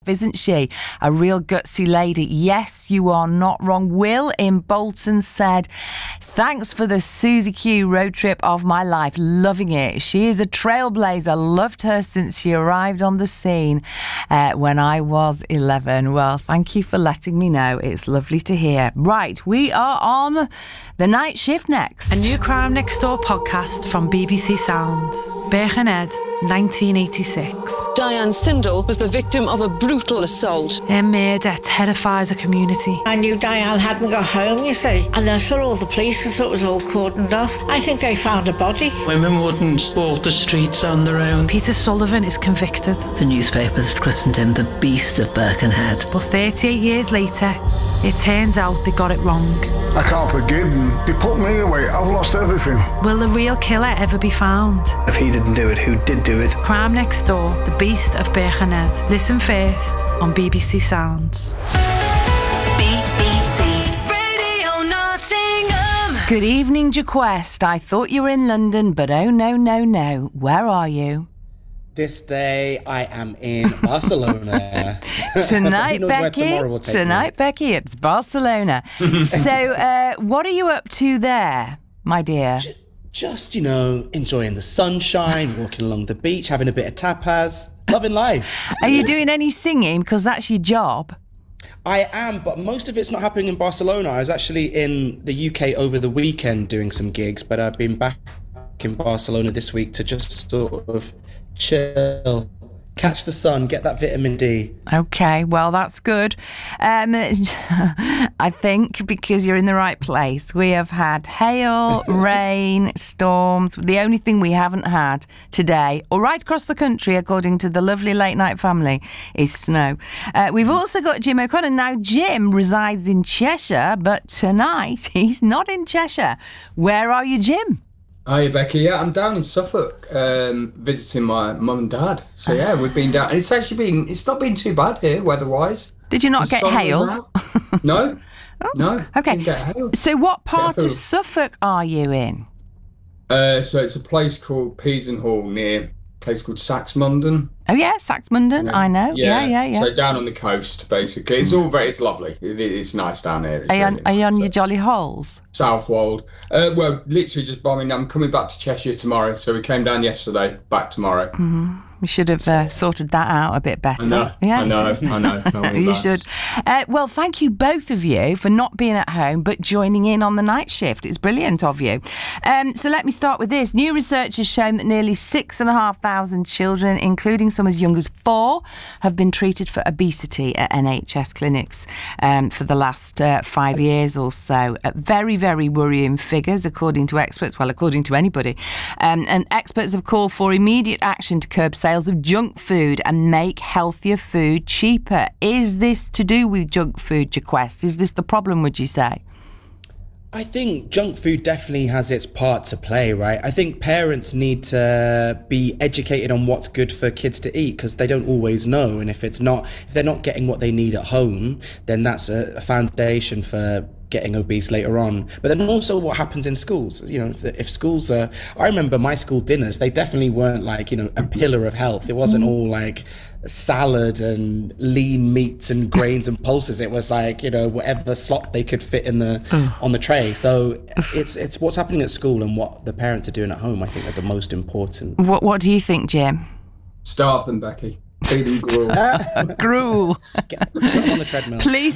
isn't she? A real gutsy lady. Yes, you are not wrong. Will in Bolton said, thanks for the Susie Q road trip of my life. Loving it. She is a trailblazer. Loved her since she arrived on the scene when I was 11. Well, thank you for letting me know. It's lovely to hear. Right, we are on The Night Shift next. A new Crime Next Door podcast from BBC Sounds. Birkenhead, 1986. Diane Sindel was the victim of a brutal assault. Her murder terrifies a community. I knew Diane hadn't got home, you see, and then saw all the police and thought it was all cordoned off. I think they found a body. Women wouldn't walk the streets on their own. Peter Sullivan is convicted. The newspapers christened him the Beast of Birkenhead. But 38 years later, it turns out they got it wrong. I can't forgive them. They put me away. I've lost everything. Will the real killer ever be found? If he didn't do it, who did do it? Crime Next Door, The Beast of Birkenhead. Listen first on BBC Sounds. BBC Radio Nottingham. Good evening, Jaquest. I thought you were in London, but oh no. Where are you? This day I am in Barcelona. Tonight, Becky, it's Barcelona. So, what are you up to there, my dear? Just, enjoying the sunshine, walking along the beach, having a bit of tapas, loving life. Are you doing any singing? Because that's your job. I am, but most of it's not happening in Barcelona. I was actually in the UK over the weekend doing some gigs, but I've been back in Barcelona this week to just sort of chill, catch the sun, get that vitamin D. Okay, well, that's good. I think because you're in the right place. We have had hail, rain, storms. The only thing we haven't had today, or right across the country, according to the lovely Late Night family, is snow. We've also got Jim O'Connor. Now, Jim resides in Cheshire, but tonight he's not in Cheshire. Where are you, Jim? Hi, Becky. Yeah, I'm down in Suffolk visiting my mum and dad. So, yeah, we've been down. And it's not been too bad here, weather-wise. Did you not get hail? No. Oh, no. Okay. Didn't get hail. So what part of Suffolk are you in? So it's a place called Peasenhall near a place called Saxmundham. Oh, yeah, Saxmundham, I know. Yeah. So down on the coast, basically. It's lovely. It's nice down here. Are you on your jolly holes? Southwold. Well, literally just bombing. I'm coming back to Cheshire tomorrow. So we came down yesterday, back tomorrow. Mm-hmm. We should have sorted that out a bit better. I know. You should. Well, thank you both of you for not being at home but joining in on the night shift. It's brilliant of you. So let me start with this. New research has shown that nearly 6,500 children, including some as young as 4, have been treated for obesity at NHS clinics for the last 5 years or so. Very, very worrying figures, according to experts. Well, according to anybody. And experts have called for immediate action to curb sales of junk food and make healthier food cheaper. Is this to do with junk food, Jaquest? Is this the problem, would you say? I think junk food definitely has its part to play, right? I think parents need to be educated on what's good for kids to eat because they don't always know. And if they're not getting what they need at home, then that's a foundation for getting obese later on. But then also what happens in schools, if schools are, I remember my school dinners, they definitely weren't like, a pillar of health. It wasn't all like salad and lean meats and grains and pulses. It was like, whatever slot they could fit in on the tray. So it's what's happening at school and what the parents are doing at home, I think, are the most important. What do you think, Jim? Starve them, Becky. Feed them gruel. Gruel. Get them on the treadmill. Please,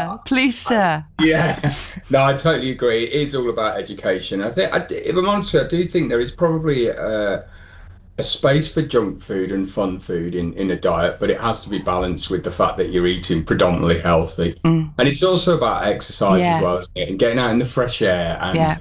sir. Yeah. No, I totally agree. It is all about education. I think, if I'm honest with you, I do think there is probably a space for junk food and fun food in a diet, but it has to be balanced with the fact that you're eating predominantly healthy. And it's also about exercise as well, isn't it? And getting out in the fresh air. And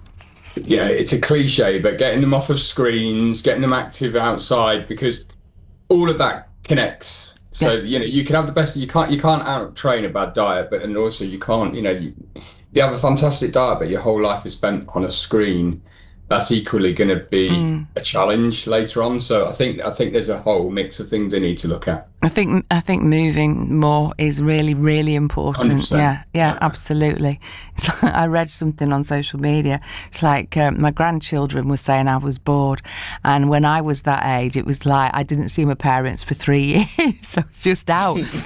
it's a cliche, but getting them off of screens, getting them active outside, because all of that connects. So you can have the best. You can't out train a bad diet, and also you can't. You have a fantastic diet, but your whole life is spent on a screen. That's equally going to be a challenge later on. So I think there's a whole mix of things they need to look at. I think moving more is really, really important. 100%. Yeah, absolutely. It's like, I read something on social media. It's like my grandchildren were saying I was bored, and when I was that age, it was like I didn't see my parents for 3 years. So I was just out